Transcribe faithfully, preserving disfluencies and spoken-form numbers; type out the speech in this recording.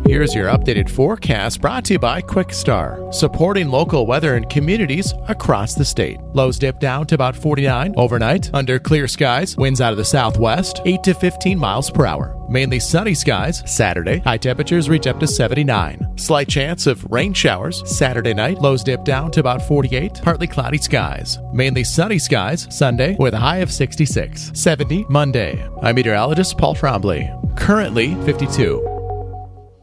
Here's your updated forecast brought to you by Quickstar, supporting local weather and communities across the state. Lows dip down to about forty-nine overnight. Under clear skies, winds out of the southwest, eight to fifteen miles per hour. Mainly sunny skies Saturday. High temperatures reach up to seventy-nine. Slight chance of rain showers Saturday night. Lows dip down to about forty-eight. Partly cloudy skies. Mainly sunny skies Sunday with a high of sixty-six. seventy Monday. I'm meteorologist Paul Trombley. Currently fifty-two.